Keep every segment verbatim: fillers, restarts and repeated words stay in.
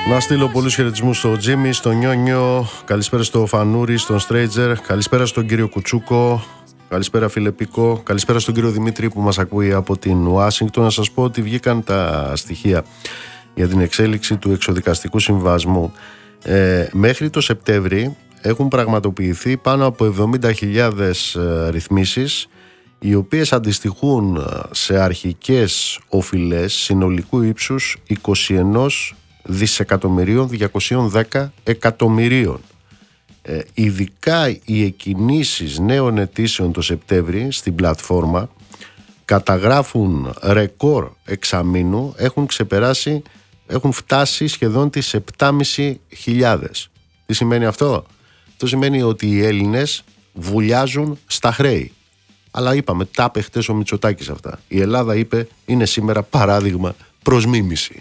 Να στείλω πολλούς χαιρετισμούς στο Τζίμι, στο Νιόνιο, καλησπέρα στο Φανούρι, στον Στρέιτζερ, καλησπέρα στον κύριο Κουτσούκο, καλησπέρα φίλε Πίκο, καλησπέρα στον κύριο Δημήτρη που μας ακούει από την Ουάσιγκτον. Να σας πω ότι βγήκαν τα στοιχεία για την εξέλιξη του εξοδικαστικού συμβασμού. Ε, μέχρι το Σεπτέμβρη έχουν πραγματοποιηθεί πάνω από εβδομήντα χιλιάδες ε, ρυθμίσεις, οι οποίες αντιστοιχούν σε αρχικές οφειλές συνολικού ύψους είκοσι ένα δισεκατομμυρίων διακόσια δέκα εκατομμυρίων. Ε, ειδικά οι εκκινήσεις νέων αιτήσεων το Σεπτέμβρη στην πλατφόρμα καταγράφουν ρεκόρ εξαμήνου, έχουν ξεπεράσει, έχουν φτάσει σχεδόν τις επτά χιλιάδες πεντακόσιες. Τι σημαίνει αυτό? Αυτό σημαίνει ότι οι Έλληνες βουλιάζουν στα χρέη. Αλλά είπαμε, τα είπε χτες ο Μητσοτάκης αυτά. Η Ελλάδα, είπε, είναι σήμερα παράδειγμα προς μίμηση.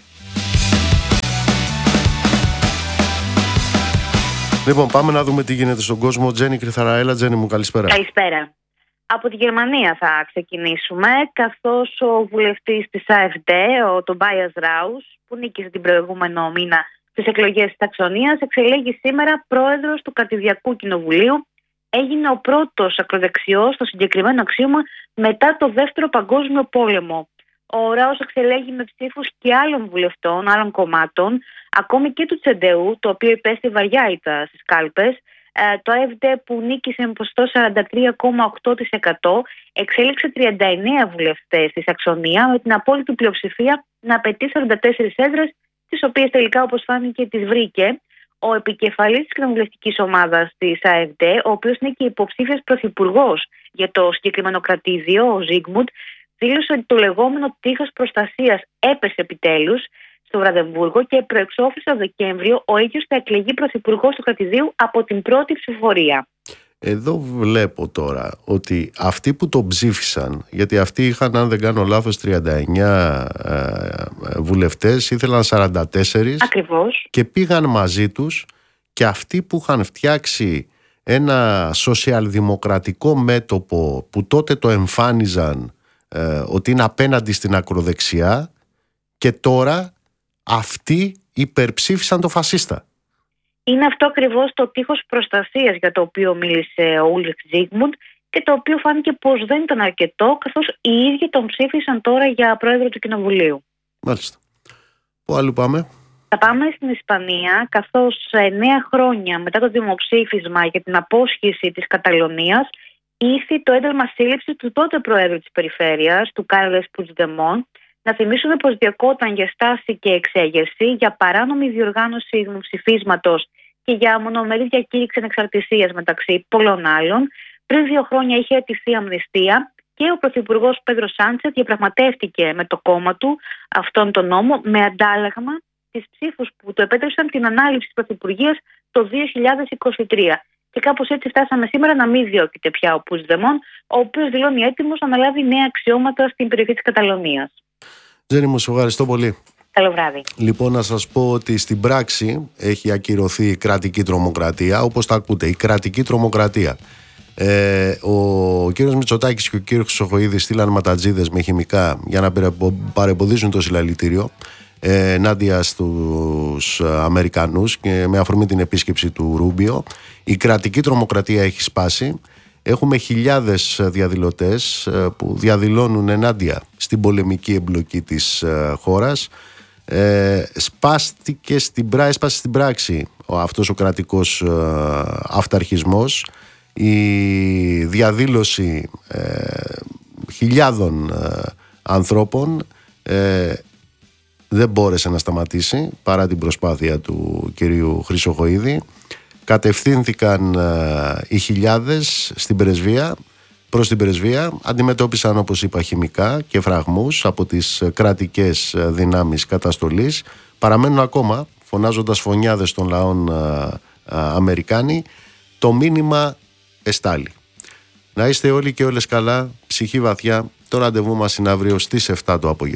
Λοιπόν, πάμε να δούμε τι γίνεται στον κόσμο. Τζένι Κρυθαραέλα, Τζένι μου, καλησπέρα. Καλησπέρα. Από τη Γερμανία θα ξεκινήσουμε, καθώς ο βουλευτής της ΑΕΦΔ, ο Τομπάιας Ράους, που νίκησε την προηγούμενο μήνα στις εκλογές της Σαξονίας, εξελέγει σήμερα πρόεδρος του Κρατηδιακού Κοινοβουλίου. Έγινε ο πρώτος ακροδεξιός στο συγκεκριμένο αξίωμα μετά το Δεύτερο Παγκόσμιο Πόλεμο. Ο Ράους εξελέγει με ψήφους και άλλων βουλευτών, άλλων κομμάτων, ακόμη και του Τσεντεού, το οποίο υπέστη βαριά ήττα στις κάλπες. Ε, το ΑΕΦΔ, που νίκησε με ποσοστό σαράντα τρία κόμμα οκτώ τοις εκατό, εξέλιξε τριάντα εννέα βουλευτές στη Σαξονία, με την απόλυτη πλειοψηφία να απαιτεί σαράντα τέσσερις έδρες, τις οποίες τελικά, όπως φάνηκε, τις βρήκε. Ο επικεφαλής της κοινοβουλευτικής ομάδας της ΑΕΦΔ, ο οποίος είναι και υποψήφιος πρωθυπουργός για το συγκεκριμένο κρατήδιο, ο Ζίγμουντ, δήλωσε ότι το λεγόμενο τείχος προστασίας έπεσε επιτέλους στο Βραντεμβούργο και προεξόφλησε το Δεκέμβριο ο ίδιος θα εκλεγεί πρωθυπουργός του κρατηδίου από την πρώτη ψηφοφορία. Εδώ βλέπω τώρα ότι αυτοί που τον ψήφισαν, γιατί αυτοί είχαν, αν δεν κάνω λάθος, τριάντα εννέα ε, βουλευτές, ήθελαν σαράντα τέσσερα. Ακριβώς. Και πήγαν μαζί τους και αυτοί που είχαν φτιάξει ένα σοσιαλδημοκρατικό μέτωπο που τότε το εμφάνιζαν ε, ότι είναι απέναντι στην ακροδεξιά, και τώρα αυτοί υπερψήφισαν το φασίστα. Είναι αυτό ακριβώς το τείχος προστασίας για το οποίο μίλησε ο Ούλριχ Ζίγμουντ και το οποίο φάνηκε πως δεν ήταν αρκετό, καθώς οι ίδιοι τον ψήφισαν τώρα για πρόεδρο του Κοινοβουλίου. Μάλιστα. Πού αλλού πάμε? Θα πάμε στην Ισπανία, καθώς εννέα χρόνια μετά το δημοψήφισμα για την απόσχηση της Καταλωνίας ήρθε το ένταλμα σύλληψης του τότε πρόεδρου της περιφέρειας, του Κάρλες Πουτζντεμόν. Να θυμίσουμε πως διωκόταν για στάση και εξέγερση, για παράνομη διοργάνωση δημοψηφίσματος και για μονομερή διακήρυξη ανεξαρτησίας, μεταξύ πολλών άλλων. Πριν δύο χρόνια είχε αιτηθεί αμνηστία και ο πρωθυπουργός Πέδρο Σάντσετ διαπραγματεύτηκε με το κόμμα του αυτόν τον νόμο με αντάλλαγμα τις ψήφους που του επέτρεψαν την ανάληψη της πρωθυπουργίας το δύο χιλιάδες είκοσι τρία. Και κάπως έτσι φτάσαμε σήμερα να μην διώκεται πια ο Πουτζντεμόν, ο οποίος δηλώνει έτοιμος να αναλάβει νέα αξιώματα στην περιοχή της Καταλωνίας. Τζένι μου, σου ευχαριστώ πολύ. Καλό βράδυ. Λοιπόν, να σας πω ότι στην πράξη έχει ακυρωθεί η κρατική τρομοκρατία, όπως τα ακούτε, η κρατική τρομοκρατία. Ε, ο κύριος Μητσοτάκης και ο κύριος Χρυσοχοΐδης στείλαν ματατζίδες με χημικά για να παρεμποδίσουν το συλλαλητήριο ε, ενάντια στους Αμερικανούς, και με αφορμή την επίσκεψη του Ρούμπιο. Η κρατική τρομοκρατία έχει σπάσει. Έχουμε χιλιάδες διαδηλωτές που διαδηλώνουν ενάντια στην πολεμική εμπλοκή της χώρας. Ε, σπάστηκε στην πράξη, έσπασε στην πράξη αυτός ο κρατικός αυταρχισμός. Η διαδήλωση ε, χιλιάδων ε, ανθρώπων ε, δεν μπόρεσε να σταματήσει παρά την προσπάθεια του κυρίου Χρυσοχοΐδη. Κατευθύνθηκαν ε, οι χιλιάδες στην πρεσβεία, προς την πρεσβεία, αντιμετώπισαν, όπως είπα, χημικά και φραγμούς από τις κρατικές δυνάμεις καταστολής. Παραμένουν ακόμα, φωνάζοντας φωνιάδες των λαών ε, ε, Αμερικάνοι. Το μήνυμα εστάλει. Να είστε όλοι και όλες καλά, ψυχή βαθιά. Το ραντεβού μας είναι αύριο στις επτά το απόγευμα.